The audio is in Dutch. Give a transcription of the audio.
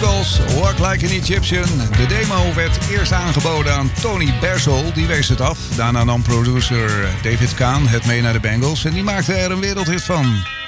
Bangles, Walk Like an Egyptian. De demo werd eerst aangeboden aan Tony Bersol, die wees het af. Daarna nam producer David Kahn het mee naar de Bangles en die maakte er een wereldhit van.